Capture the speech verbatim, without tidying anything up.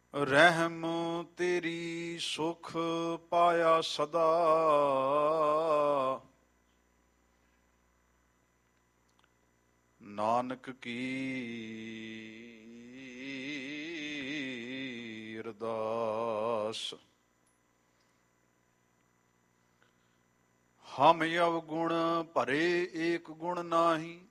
ਰਹਿਮ ਤੇਰੀ ਸੁਖ ਪਾਇਆ ਸਦਾ, ਨਾਨਕ ਕੀ ਅਰਦਾਸ। ਹਮ ਅਵਗੁਣ ਭਰੇ ਏਕ ਗੁਣ ਨਾਹੀ,